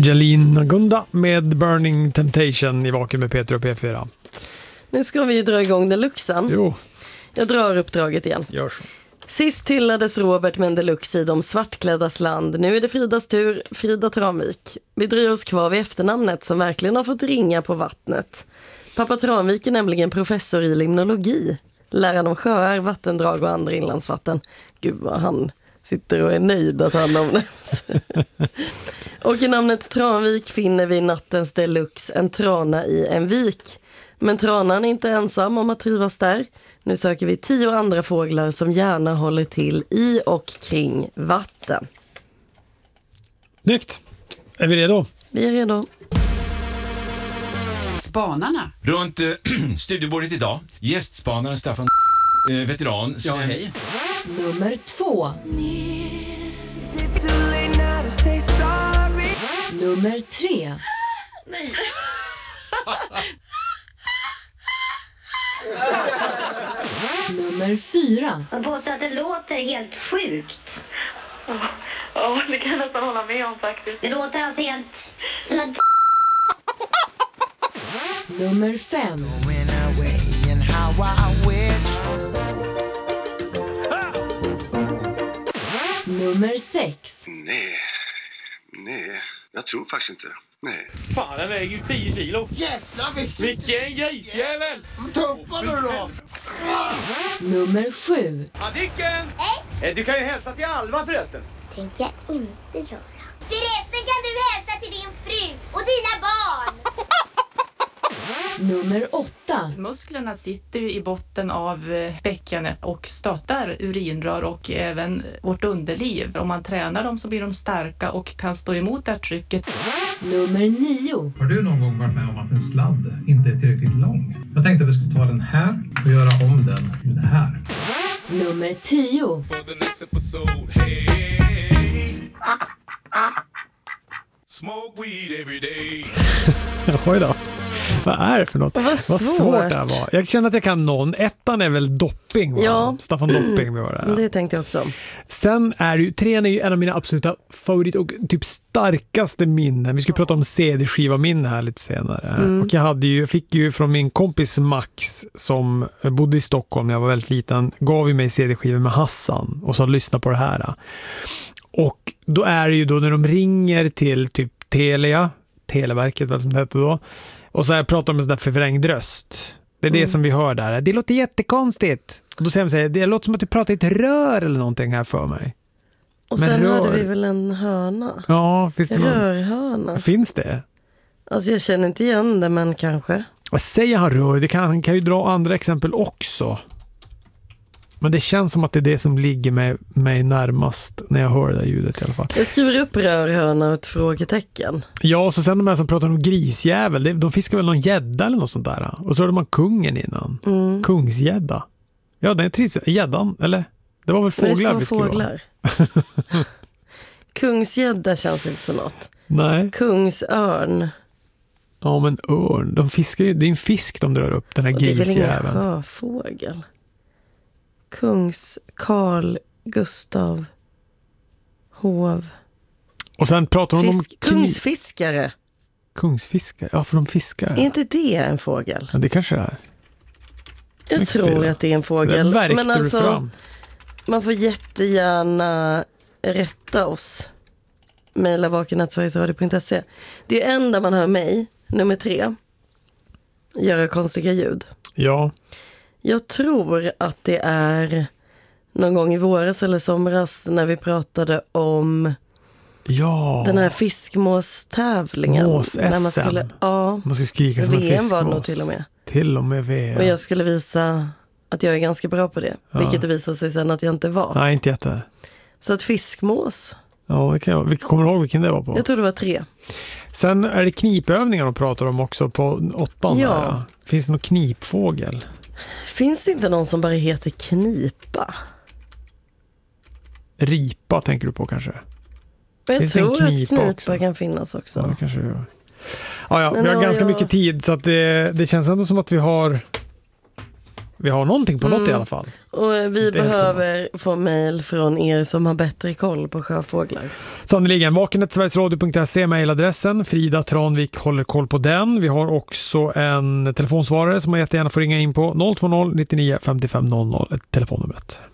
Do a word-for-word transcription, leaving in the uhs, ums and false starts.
Jalina Gunda med Burning Temptation i Vaken med Peter och P fyra. Nu ska vi dra igång deluxen. Jo. Jag drar uppdraget igen. Gör så. Sist hyllades Robert med en deluxe i De svartkläddas land. Nu är det Fridas tur, Frida Tranvik. Vi dröjer oss kvar vid efternamnet som verkligen har fått ringa på vattnet. Pappa Tranvik är nämligen professor i limnologi. Läraren om sjöar, vattendrag och andra inlandsvatten. Gud vad han sitter och är nöjd att han namnet. Och i namnet Tranvik finner vi nattens deluxe, en trana i en vik. Men tranan är inte ensam om att trivas där. Nu söker vi tio andra fåglar som gärna håller till i och kring vatten. Snyggt. Är vi redo? Vi är redo. Spanarna. Runt äh, studiebordet idag, gästspanaren Staffan, äh, veteran. Ja, hej. Nummer två. Nummer tre. Nej. Nummer fyra. Jag påstår att det låter helt sjukt. Ja, det kan jag nästan hålla med om faktiskt. Det låter alltså helt som en... Nummer fem. Nummer sex. Nej, nej, jag tror faktiskt inte. Nej. Fan, den väger ju tio kilo. Jävlar vilken... Vilken grisjävel! Tuppa nu då! Nummer sju. Adicken! Hej! Du kan ju hälsa till Alva förresten. Tänker jag inte göra. Förresten kan du hälsa till din fru och dina barn. Nummer åtta. Musklerna sitter ju i botten av bäckenet och stöttar urinrör och även vårt underliv. Om man tränar dem så blir de starka och kan stå emot det här trycket. Nummer nio. Har du någon gång varit med om att en sladd inte är tillräckligt lång? Jag tänkte att vi skulle ta den här och göra om den till det här. Nummer tio. Smoke weed every day. Oj då. Vad är det för något? Vad Vad svårt. svårt det här var. Jag känner att jag kan någon. Ettan är väl Dopping, va? Ja. Staffan Dopping med det. Det tänkte jag också. Sen är ju, trean är ju en av mina absoluta favorit och typ starkaste minnen. Vi ska prata om C D-skiva minne här lite senare. Mm. Och jag hade ju, jag fick ju från min kompis Max som bodde i Stockholm när jag var väldigt liten, gav ju mig C D-skivor med Hassan och så lyssna på det här. Och då är det ju då när de ringer till typ Telia, Televerket vad som det heter då. Och så här pratar de med sån där förvrängd röst. Det är mm. det som vi hör där. Det låter jättekonstigt. Och då säger de så här, det låter som att du pratar i ett rör eller någonting här för mig. Och men sen rör... hörde vi väl en hörna. Ja, finns det någon... Rörhörna. Finns det? Alltså jag känner inte igen det, men kanske. Vad säger han rör? Det kan, han kan ju dra andra exempel också. Men det känns som att det är det som ligger mig, mig närmast när jag hör det där ljudet i alla fall. Jag skriver upp rörhörna och ett frågetecken. Ja, och så sen de här som pratar om grisjävel, de fiskar väl någon gädda eller något sånt där. Och så hörde man kungen innan. Mm. Kungsgädda. Ja, den är trist. Gäddan, eller? Det var väl fåglar vi skulle fåglar. Kungsgädda känns inte så något. Nej. Kungsörn. Ja, men örn. De fiskar ju, det är en fisk de drar upp, den här grisjäveln. Det är väl ingen sjöfågel. Kungs Carl Gustav Hov. Och sen pratar de Fisk, om kungsfiskare. Kungsfiskare? Ja, för de fiskar. Är inte det en fågel? Ja, det kanske är. Jag Mycket tror fel. att det är en fågel. Det men alltså, fram. man får jättegärna rätta oss. Maila vakenat sverigesradio punkt se. Det är enda man hör mig, nummer tre, göra konstiga ljud. Ja. Jag tror att det är någon gång i våras eller somras när vi pratade om ja. den här fiskmåstävlingen. Mås-S M. Man skulle, ja, man ska skrika som en V M fiskmås. var det nog till och med. Till och med V M. Och jag skulle visa att jag är ganska bra på det. Ja. Vilket det visade sig sen att jag inte var. Nej, inte jätte. Så att fiskmås. Ja, det kan jag. Vilka kommer du ihåg vilken det var på? Jag tror det var tre. Sen är det knipövningar de pratar om också på åttan. Ja. Där. Finns det någon knipfågel? Finns det inte någon som bara heter knipa? Ripa tänker du på kanske? Jag finns tror knipa att knipa också? kan finnas också. Ja, det kanske det gör. Ja, ja, Men vi har ja, ganska jag... mycket tid så att det, det känns ändå som att vi har vi har någonting på något Mm. i alla fall. Och vi Inte helt behöver få mejl från er som har bättre koll på sjöfåglar. Sannoliken, vakenet sverigesradio punkt se mejladressen. Frida Tranvik håller koll på den. Vi har också en telefonsvarare som man jättegärna får ringa in på noll två noll nittionio femtiofem noll noll, telefonnumret.